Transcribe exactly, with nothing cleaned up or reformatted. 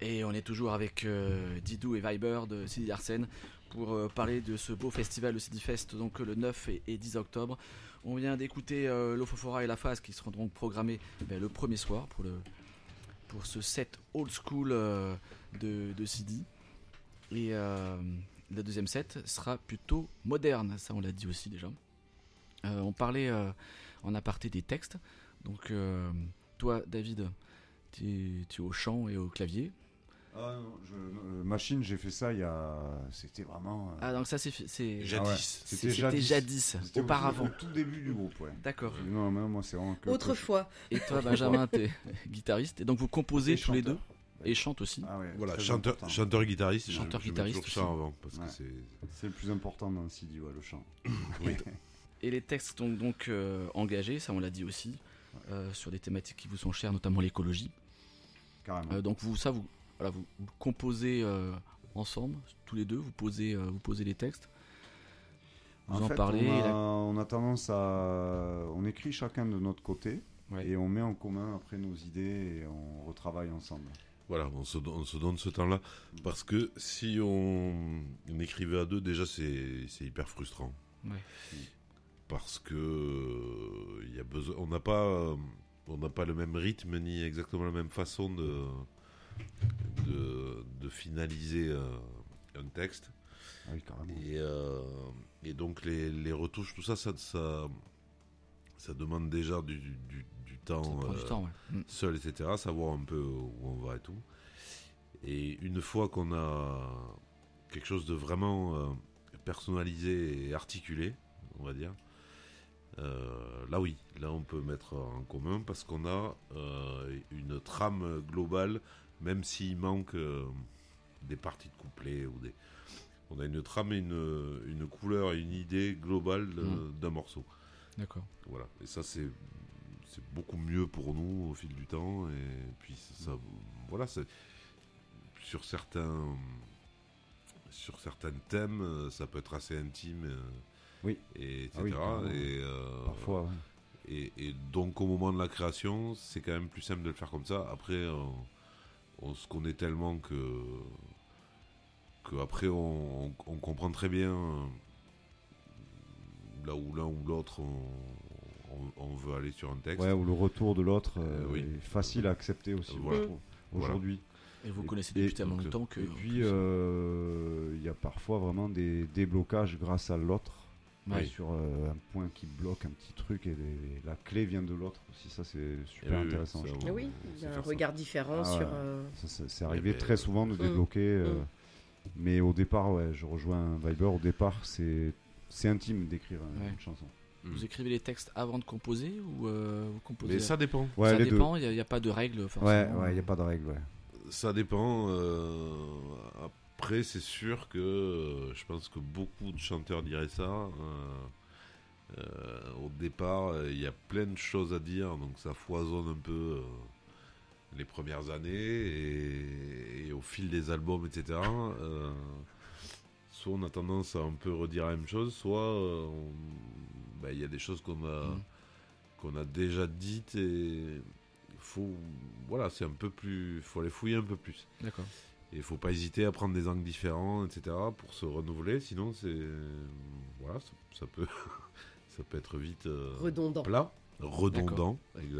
Et on est toujours avec euh, Didou et Viber de Sidi Arsène pour euh, parler de ce beau festival, le Sidi Fest, donc le neuf et, et dix octobre. On vient d'écouter euh, l'Ofofora et la Phase qui seront donc programmés ben, le premier soir pour, le, pour ce set old school euh, de, de Sidi. Et euh, le deuxième set sera plutôt moderne, ça on l'a dit aussi déjà. Euh, on parlait euh, en aparté des textes. Donc euh, toi David, tu es au chant et au clavier. Ah non, je, euh, machine, j'ai fait ça il y a. C'était vraiment. Euh... Ah, donc ça, c'est. c'est... Jadis. Ah ouais, C'était, c'était jadis, jadis. C'était auparavant. Au tout, au tout début du groupe, ouais. D'accord. Non, non, moi, c'est vraiment que. Autrefois. Et toi, Benjamin, t'es guitariste. Et donc, vous composez Et tous les chanteur. deux. Et chante aussi. Ah ouais, Voilà, très chanteur, important. chanteur guitariste. Chanteur, je, je guitariste mets toujours aussi. chant avant parce Ouais. que c'est. C'est le plus important dans le C D, ouais, le chant. Oui. Et les textes sont donc euh, engagés, ça on l'a dit aussi, euh, sur des thématiques qui vous sont chères, notamment l'écologie. Carrément. Euh, donc vous, ça, vous, voilà, vous, vous composez euh, ensemble, tous les deux, vous posez, euh, vous posez les textes. Vous en, en fait, parlez. On a, et la- on a tendance à. On écrit chacun de notre côté. Ouais. Et on met en commun après nos idées et on retravaille ensemble. Voilà, on se, don- on se donne ce temps-là parce que si on, on écrivait à deux, déjà c'est, c'est hyper frustrant. Ouais. Parce que euh, il y a besoin, on n'a pas, euh, on n'a pas le même rythme ni exactement la même façon de de, de finaliser euh, un texte. Ah oui, carrément. Et, euh, et donc les, les retouches, tout ça, ça, ça, ça demande déjà du, du, du temps, Ça prend du euh, temps, ouais. Mm. seul, et cetera. Savoir un peu où on va et tout. Et une fois qu'on a quelque chose de vraiment euh, personnalisé et articulé, on va dire, euh, là oui, là on peut mettre en commun parce qu'on a euh, une trame globale, même s'il manque euh, des parties de couplets ou des... On a une trame et une, une couleur et une idée globale de- Mm. d'un morceau. D'accord. Voilà. Et ça, c'est, c'est beaucoup mieux pour nous au fil du temps. Et puis, ça, ça- voilà, c'est, sur certains, sur certains thèmes, euh, ça peut être assez intime. euh, Oui. Et, Ah oui, et cetera. carrément. et, euh, Parfois, ouais. et, et donc, au moment de la création, c'est quand même plus simple de le faire comme ça. Après, euh, on se connaît tellement que, que après, on, on, on comprend très bien euh, là où l'un ou l'autre on, on, on veut aller sur un texte. Ouais, ou le retour de l'autre euh, Euh, oui. est facile à accepter aussi, Voilà. je trouve, aujourd'hui. Et vous Et- connaissez et- depuis tellement donc, longtemps que. Et en puis, plus, euh, il y a parfois vraiment des déblocages grâce à l'autre. Ouais. Sur euh, un point qui bloque un petit truc et les- la clé vient de l'autre aussi. Ça, c'est super Eh oui, oui, intéressant. ça, je on- trouve. Ah oui, on il y sait a un faire ça. regard différent Ah sur. ouais. euh, Ça, ça- c'est arrivé mais- très souvent de Mm. débloquer. euh, Mm. Mais au départ, ouais, je rejoins Viber. Au départ, c'est c'est intime d'écrire un- Ouais. une chanson. Vous écrivez les textes avant de composer ou euh, vous composez Mais ça dépend. Ouais, Ça les dépend, il n'y a, a pas de règles deux. forcément. Ouais, ouais, il y a pas de règle. Ouais. Ça dépend. euh, Après, c'est sûr que euh, je pense que beaucoup de chanteurs diraient ça. euh, euh, Au départ, euh, il y a plein de choses à dire, donc ça foisonne un peu euh, les premières années et, et au fil des albums, et cetera. euh, soit on a tendance à un peu redire la même chose, soit euh, on- ben, il y a des choses qu'on a Mm. qu'on a déjà dites et faut voilà, c'est un peu plus, faut les fouiller un peu plus. D'accord. Et il faut pas hésiter à prendre des angles différents, et cetera pour se renouveler, sinon c'est voilà, ça, ça peut ça peut être vite euh, redondant. plat, redondant,